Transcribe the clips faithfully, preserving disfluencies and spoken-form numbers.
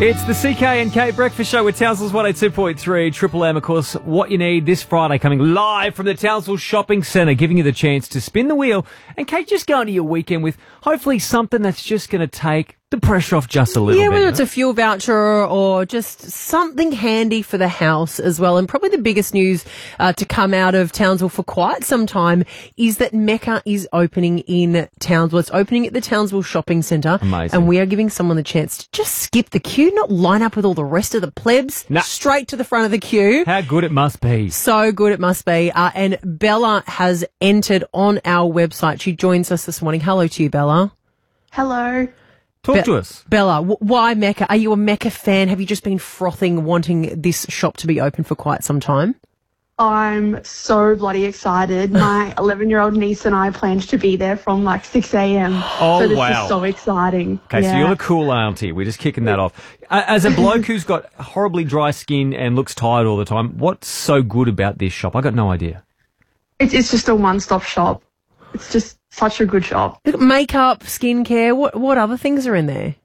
It's the C K and K Breakfast Show with Townsville's one oh two point three, Triple M, of course, what you need this Friday, coming live from the Townsville Shopping Centre, giving you the chance to spin the wheel. And Kate, just go into your weekend with hopefully something that's just going to take the pressure off just a little yeah, bit. Yeah, whether it's a fuel voucher or just something handy for the house as well. And probably the biggest news uh, to come out of Townsville for quite some time is that Mecca is opening in Townsville. It's opening at the Townsville Shopping Centre. Amazing. And we are giving someone the chance to just skip the queue, not line up with all the rest of the plebs, nah. straight to the front of the queue. How good it must be. So good it must be. Uh, and Bella has entered on our website. She joins us this morning. Hello to you, Bella. Hello. Talk Be- to us. Bella, w- why Mecca? Are you a Mecca fan? Have you just been frothing, wanting this shop to be open for quite some time? I'm so bloody excited. My eleven-year-old niece and I planned to be there from like six a.m. Oh, so this wow. is so exciting. Okay, yeah. so you're the cool auntie. We're just kicking that off. As a bloke who's got horribly dry skin and looks tired all the time, what's so good about this shop? I got no idea. It's, it's just a one-stop shop. It's just such a good shop. Makeup, skincare, what what other things are in there?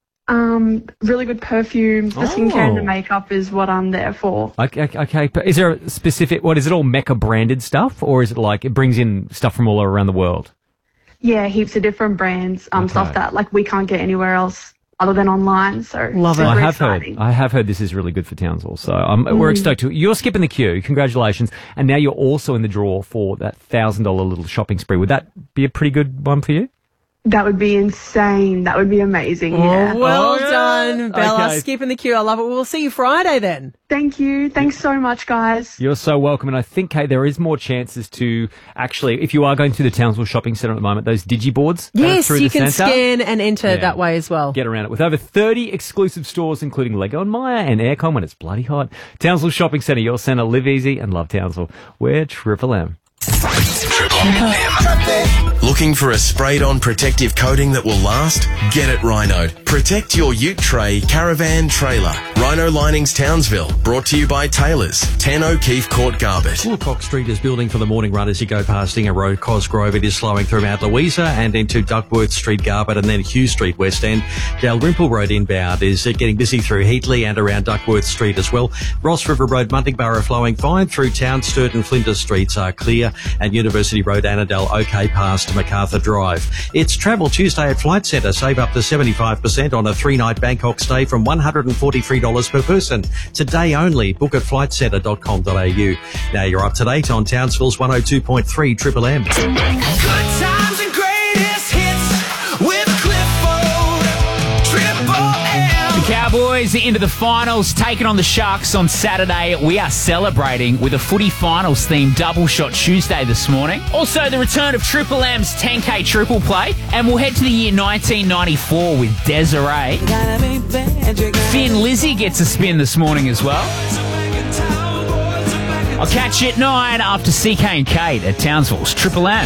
Um, really good perfumes. The Oh. skincare and the makeup is what I'm there for. Okay, okay, but is there a specific, what, is it all Mecca branded stuff, or is it like it brings in stuff from all around the world? Yeah, heaps of different brands, um, Okay. stuff that like we can't get anywhere else other than online. So Love it. super I have exciting. heard. I have heard this is really good for Townsville. So um, we're stoked to. You're skipping the queue. Congratulations! And now you're also in the draw for that thousand dollar little shopping spree. Would that be a pretty good one for you? That would be insane. That would be amazing. Yeah. Oh, well Oh, yeah. done, Bella. Okay. Skipping the queue. I love it. We'll see you Friday then. Thank you. Thanks so much, guys. You're so welcome. And I think, Kate, there is more chances to actually, if you are going through the Townsville Shopping Centre at the moment, those digiboards. uh, Yes, through you the can centre, scan and enter Yeah. that way as well. Get around it with over thirty exclusive stores, including Lego and Maya and Aircon when it's bloody hot. Townsville Shopping Centre, your centre. Live easy and love Townsville. We're Triple M. Triple M. Looking for a sprayed-on protective coating that will last? Get it Rhino. Protect your ute tray, caravan, trailer. Rhino Linings Townsville. Brought to you by Taylors. ten O'Keefe Court, Garbett. Wilcox Street is building for the morning run as you go past Inga Road, Cosgrove. It is slowing through Mount Louisa and into Duckworth Street, Garbett, and then Hugh Street, West End. Dalrymple Road inbound is uh, getting busy through Heatley and around Duckworth Street as well. Ross River Road, Muntingborough flowing fine through Town, Sturt and Flinders Streets are clear, and University Road, Annandale, okay past MacArthur Drive. It's Travel Tuesday at Flight Centre. Save up to seventy-five percent on a three-night Bangkok stay from one hundred forty-three dollars per person. Today only. Book at flight centre dot com dot a u. Now you're up to date on Townsville's one oh two point three Triple M. Good times and greatest hits with Clifford, Triple M. The Cowboys are into the finals, taking on the Sharks on Saturday. We are celebrating with a footy finals themed double shot Tuesday this morning. Also, the return of Triple M's ten K triple play, and we'll head to the year nineteen ninety-four with Desiree. Finn Lizzie gets a spin this morning as well. I'll catch you at nine after C K and Kate at Townsville's Triple M.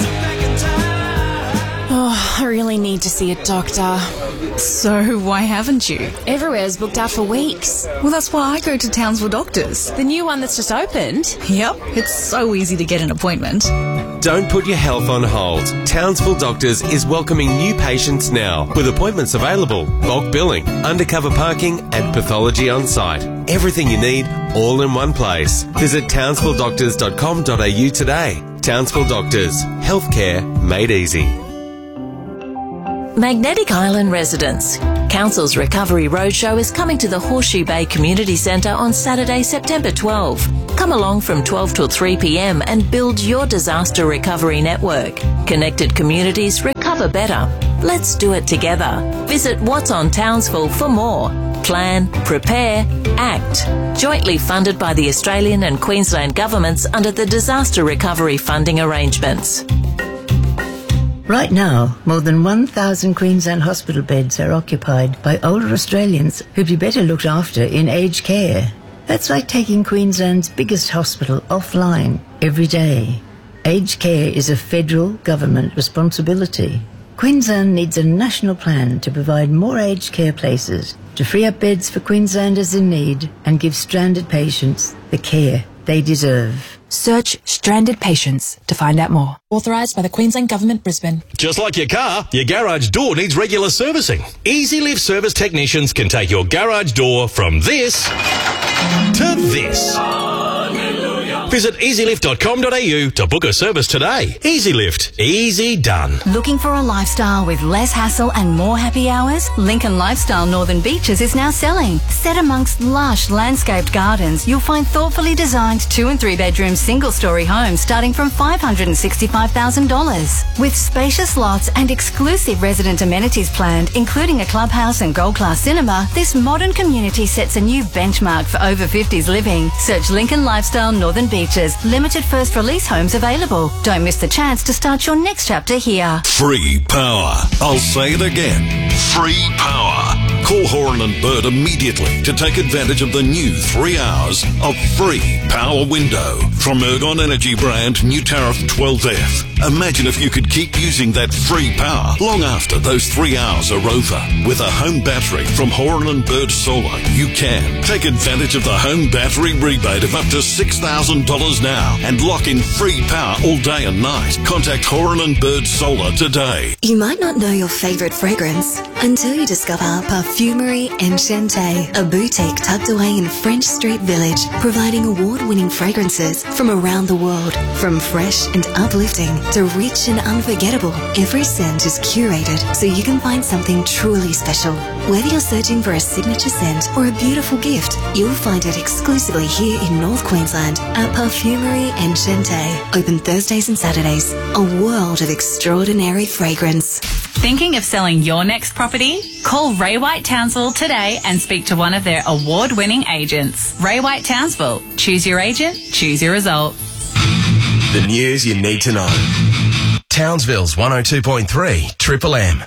Oh, I really need to see a doctor. So why haven't you? Everywhere's booked out for weeks. Well, that's why I go to Townsville Doctors. The new one that's just opened? Yep, it's so easy to get an appointment. Don't put your health on hold. Townsville Doctors is welcoming new patients now, with appointments available, bulk billing, undercover parking and pathology on site. Everything you need, all in one place. Visit townsville doctors dot com dot a u today. Townsville Doctors. Healthcare made easy. Magnetic Island residents. Council's Recovery Roadshow is coming to the Horseshoe Bay Community Centre on Saturday, September twelfth. Come along from twelve till three p m and build your disaster recovery network. Connected communities recover better. Let's do it together. Visit What's on Townsville for more. Plan, prepare, act. Jointly funded by the Australian and Queensland governments under the Disaster Recovery Funding Arrangements. Right now, more than one thousand Queensland hospital beds are occupied by older Australians who'd be better looked after in aged care. That's like taking Queensland's biggest hospital offline every day. Aged care is a federal government responsibility. Queensland needs a national plan to provide more aged care places, to free up beds for Queenslanders in need and give stranded patients the care they deserve. Search stranded patients to find out more. Authorised by the Queensland Government, Brisbane. Just like your car, your garage door needs regular servicing. EasyLift service technicians can take your garage door from this to this. Visit easy lift dot com dot a u to book a service today. EasyLift. Easy done. Looking for a lifestyle with less hassle and more happy hours? Lincoln Lifestyle Northern Beaches is now selling. Set amongst lush landscaped gardens, you'll find thoughtfully designed two and three bedroom single story homes starting from five hundred sixty-five thousand dollars. With spacious lots and exclusive resident amenities planned, including a clubhouse and gold class cinema, this modern community sets a new benchmark for over fifties living. Search Lincoln Lifestyle Northern Beaches. Limited first release homes available. Don't miss the chance to start your next chapter here. Free power. I'll say it again. Free power. Call Horan and Bird immediately to take advantage of the new three hours of free power window from Ergon Energy brand new tariff twelve F. Imagine if you could keep using that free power long after those three hours are over. With a home battery from Horan and Bird Solar, you can take advantage of the home battery rebate of up to six thousand dollars now and lock in free power all day and night. Contact Horan and Bird Solar today. You might not know your favourite fragrance until you discover Parfumerie Enchanté, a boutique tucked away in French Street Village, providing award-winning fragrances from around the world. From fresh and uplifting to rich and unforgettable, every scent is curated so you can find something truly special. Whether you're searching for a signature scent or a beautiful gift, you'll find it exclusively here in North Queensland at Parfumerie Enchanté. Open Thursdays and Saturdays. A world of extraordinary fragrance. Thinking of selling your next property? Call Ray White Townsville today and speak to one of their award-winning agents. Ray White Townsville. Choose your agent, choose your result. The news you need to know. Townsville's one oh two point three Triple M.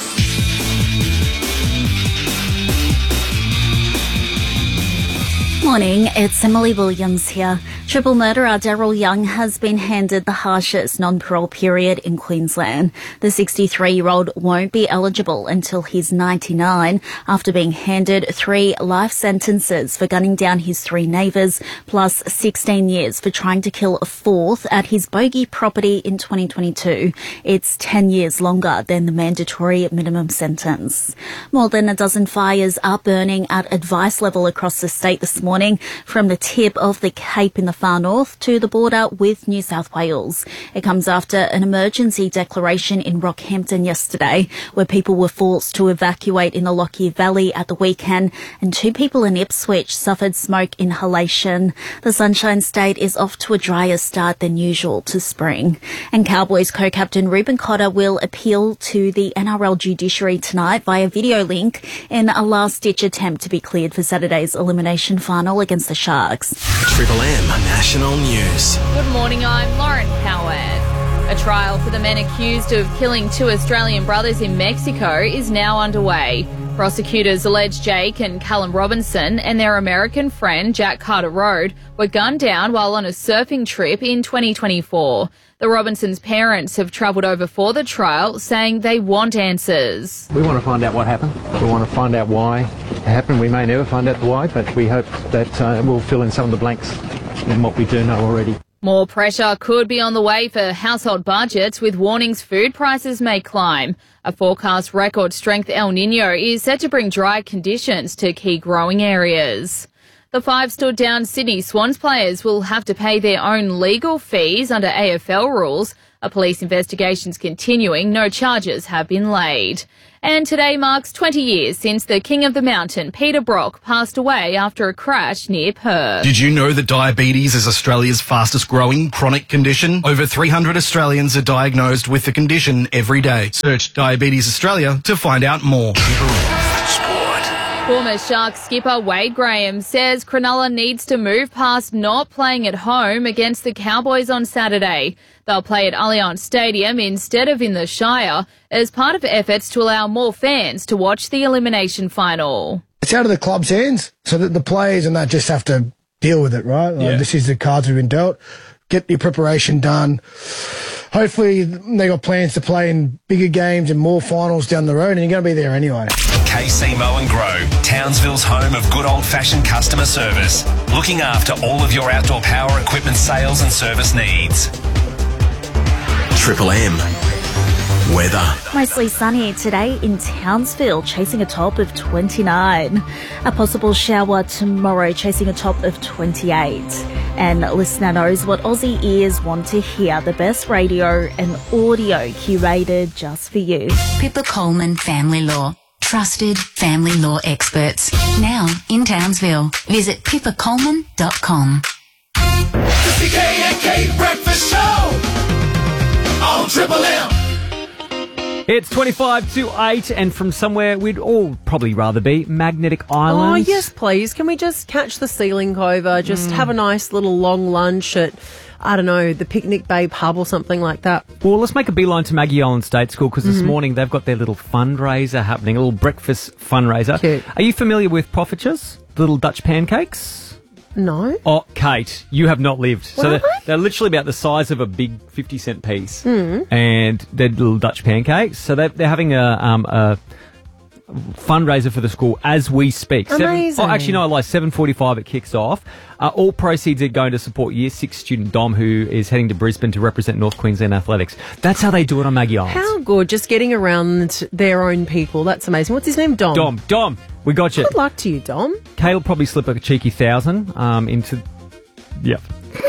Morning, it's Emily Williams here. Triple murderer Daryl Young has been handed the harshest non-parole period in Queensland. The sixty-three-year-old won't be eligible until he's ninety-nine after being handed three life sentences for gunning down his three neighbours, plus sixteen years for trying to kill a fourth at his bogey property in twenty twenty-two. It's ten years longer than the mandatory minimum sentence. More than a dozen fires are burning at advice level across the state this morning, from the tip of the Cape in the far north to the border with New South Wales. It comes after an emergency declaration in Rockhampton yesterday, where people were forced to evacuate in the Lockyer Valley at the weekend, and two people in Ipswich suffered smoke inhalation. The Sunshine State is off to a drier start than usual to spring. And Cowboys co-captain Ruben Cotter will appeal to the N R L judiciary tonight via video link in a last-ditch attempt to be cleared for Saturday's elimination final against the Sharks. Triple M National News. Good morning, I'm Lauren Howard. A trial for the men accused of killing two Australian brothers in Mexico is now underway. Prosecutors allege Jake and Callum Robinson and their American friend Jack Carter Road were gunned down while on a surfing trip in twenty twenty-four. The Robinsons' parents have travelled over for the trial, saying they want answers. We want to find out what happened. We want to find out why it happened. We may never find out the why, but we hope that uh, we'll fill in some of the blanks in what we do know already. More pressure could be on the way for household budgets, with warnings food prices may climb. A forecast record strength El Niño is set to bring dry conditions to key growing areas. The five stood down Sydney Swans players will have to pay their own legal fees under A F L rules. A police investigation's continuing. No charges have been laid. And today marks twenty years since the King of the Mountain, Peter Brock, passed away after a crash near Perth. Did you know that diabetes is Australia's fastest growing chronic condition? Over three hundred Australians are diagnosed with the condition every day. Search Diabetes Australia to find out more. Former Sharks skipper Wade Graham says Cronulla needs to move past not playing at home against the Cowboys on Saturday. They'll play at Allianz Stadium instead of in the Shire as part of efforts to allow more fans to watch the elimination final. It's out of the club's hands, so that the players and that just have to deal with it, right? Like, Yeah. this is the cards we've been dealt. Get your preparation done. Hopefully they got plans to play in bigger games and more finals down the road, and you're going to be there anyway. K C Mow and Grow, Townsville's home of good old-fashioned customer service, looking after all of your outdoor power equipment sales and service needs. Triple M. Weather. Mostly sunny today in Townsville, chasing a top of twenty-nine. A possible shower tomorrow, chasing a top of twenty-eight. And listener knows what Aussie ears want to hear. The best radio and audio curated just for you. Pippa Coleman Family Law. Trusted family law experts. Now in Townsville. Visit pippa coleman dot com. The C K and K Breakfast Show on Triple M. It's twenty-five to eight, and from somewhere we'd all probably rather be, Magnetic Island. Oh, yes, please. Can we just catch the ceiling over, just Mm. have a nice little long lunch at, I don't know, the Picnic Bay pub or something like that? Well, let's make a beeline to Maggie Island State School, because this Mhm. morning they've got their little fundraiser happening, a little breakfast fundraiser. Cute. Are you familiar with Poffertjes, the little Dutch pancakes? No. Oh, Kate, you have not lived. What so are they're, they're literally about the size of a big fifty cent piece. Mm. And they're little Dutch pancakes. So they're, they're having a, um, a fundraiser for the school as we speak. Amazing. Seven, oh, actually, no, I lied. seven forty-five it kicks off. Uh, all proceeds are going to support Year six student Dom, who is heading to Brisbane to represent North Queensland Athletics. That's how they do it on Maggie Island. How good, just getting around their own people. That's amazing. What's his name? Dom. Dom, Dom, we got you. Good luck to you, Dom. Kate will probably slip a cheeky thousand um, into... Yeah.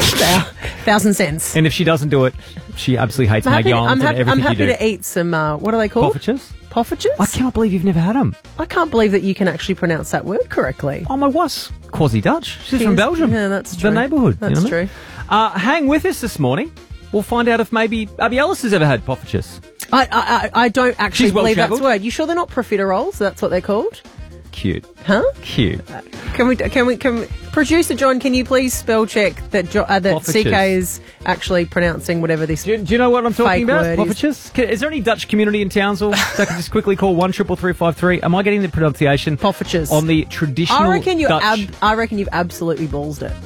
Thousand cents. And if she doesn't do it, she absolutely hates I'm Maggie happy, Island I'm and happy, everything I'm happy you do. to eat some, uh, what are they called? Poffertjes? Poffertjes? I cannot believe you've never had them. I can't believe that you can actually pronounce that word correctly. Oh, my wife's quasi-Dutch. She's from Yes. Belgium. Yeah, that's The true. neighbourhood. That's you know? true. Uh, hang with us this morning. We'll find out if maybe Abby Ellis has ever had Poffertjes. I, I, I I don't actually She's believe that's well-travelled. the word. You sure they're not profiteroles? That's what they're called? Cute. Huh? Cute. Can we, can we, can we, producer John, can you please spell check that jo, uh, that Poffertjes. C K is actually pronouncing whatever this Do you, do you know what I'm talking fake about? word is? Poffertjes? Can- Is there any Dutch community in Townsville that can just quickly call one triple three five three? Am I getting the pronunciation? Poffertjes. On the traditional I reckon you Dutch. ab, I reckon you've absolutely ballsed it.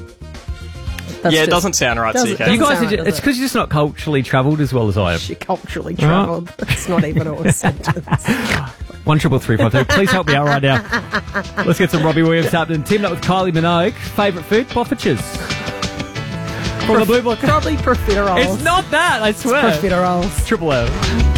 That's yeah, it just- doesn't sound right, doesn't- C K. doesn't You guys, sound are right, ju- does it's it? because you're just not culturally travelled as well as I am. She culturally All right. travelled. That's not even a sentence. One triple three five three. Please help me out right now. Let's get some Robbie Williams happening. Teamed up with Kylie Minogue. Favourite food? Poffertjes. From the Blue Block. Probably profiteroles. It's not that, I swear. Profiteroles. Triple M.